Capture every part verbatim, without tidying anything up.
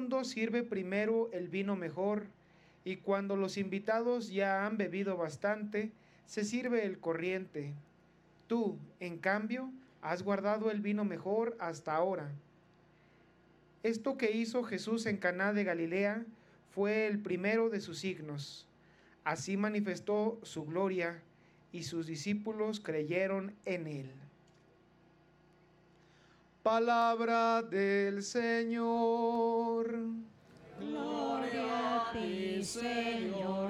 mundo sirve primero el vino mejor, y cuando los invitados ya han bebido bastante, se sirve el corriente. Tú, en cambio, has guardado el vino mejor hasta ahora. Esto que hizo Jesús en Caná de Galilea fue el primero de sus signos. Así manifestó su gloria, y sus discípulos creyeron en él. Palabra del Señor. Gloria a ti, Señor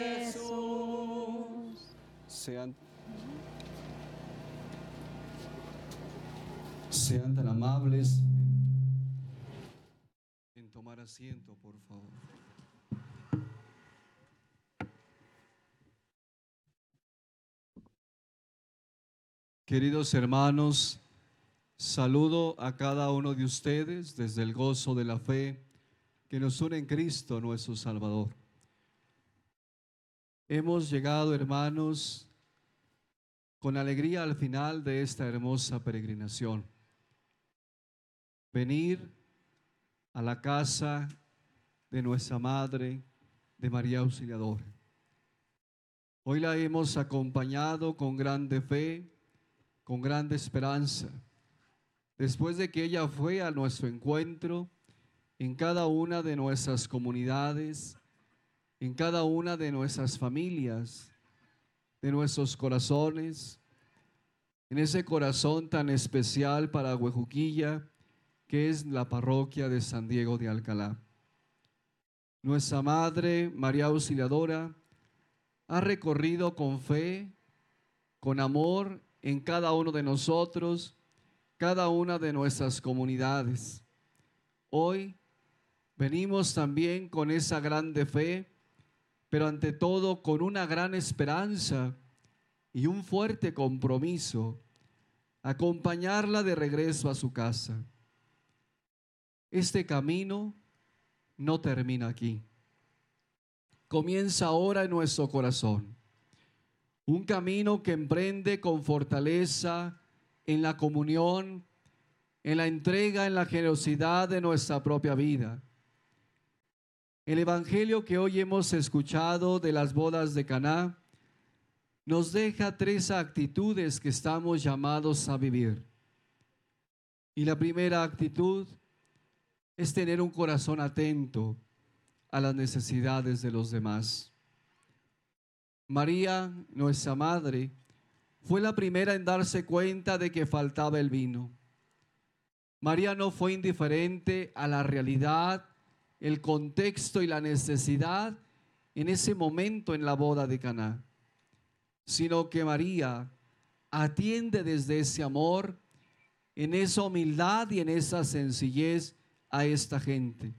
Jesús. Sean, sean tan amables en tomar asiento, por favor. Queridos hermanos, saludo a cada uno de ustedes desde el gozo de la fe que nos une en Cristo nuestro Salvador. Hemos llegado, hermanos, con alegría al final de esta hermosa peregrinación. Venir a la casa de nuestra Madre, de María Auxiliadora. Hoy la hemos acompañado con grande fe, con grande esperanza, después de que ella fue a nuestro encuentro en cada una de nuestras comunidades, en cada una de nuestras familias, de nuestros corazones, en ese corazón tan especial para Huejuquilla, que es la parroquia de San Diego de Alcalá. Nuestra Madre María Auxiliadora ha recorrido con fe, con amor en cada uno de nosotros, cada una de nuestras comunidades. Hoy venimos también con esa grande fe, pero ante todo con una gran esperanza y un fuerte compromiso, acompañarla de regreso a su casa. Este camino no termina aquí. Comienza ahora en nuestro corazón. Un camino que emprende con fortaleza en la comunión, en la entrega, en la generosidad de nuestra propia vida. El evangelio que hoy hemos escuchado de las bodas de Caná nos deja tres actitudes que estamos llamados a vivir. Y la primera actitud es tener un corazón atento a las necesidades de los demás. María, nuestra Madre, fue la primera en darse cuenta de que faltaba el vino. María no fue indiferente a la realidad, el contexto y la necesidad en ese momento en la boda de Caná, sino que María atiende desde ese amor, en esa humildad y en esa sencillez a esta gente.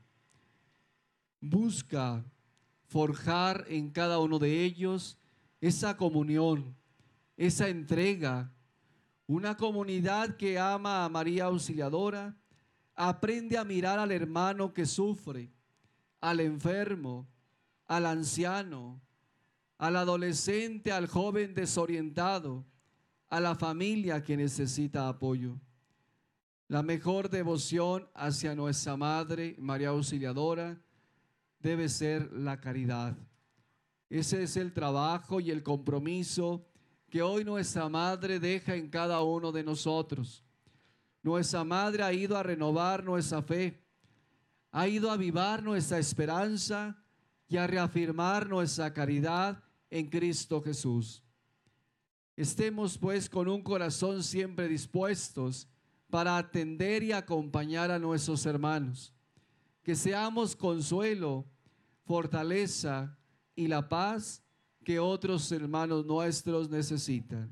Busca forjar en cada uno de ellos esa comunión, esa entrega. Una comunidad que ama a María Auxiliadora aprende a mirar al hermano que sufre, al enfermo, al anciano, al adolescente, al joven desorientado, a la familia que necesita apoyo. La mejor devoción hacia nuestra Madre María Auxiliadora debe ser la caridad. Ese es el trabajo y el compromiso que hoy nuestra Madre deja en cada uno de nosotros. Nuestra Madre ha ido a renovar nuestra fe, ha ido a avivar nuestra esperanza y a reafirmar nuestra caridad en Cristo Jesús. Estemos pues con un corazón siempre dispuestos para atender y acompañar a nuestros hermanos. Que seamos consuelo, fortaleza y la paz que otros hermanos nuestros necesitan.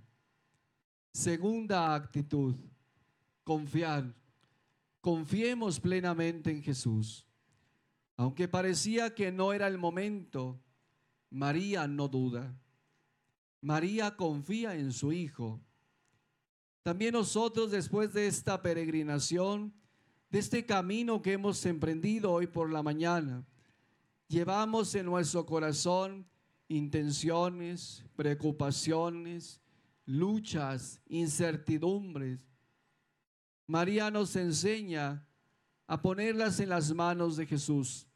Segunda actitud, confiar. Confiemos plenamente en Jesús. Aunque parecía que no era el momento, María no duda. María confía en su Hijo. También nosotros, después de esta peregrinación, de este camino que hemos emprendido hoy por la mañana, llevamos en nuestro corazón intenciones, preocupaciones, luchas, incertidumbres. María nos enseña a ponerlas en las manos de Jesús.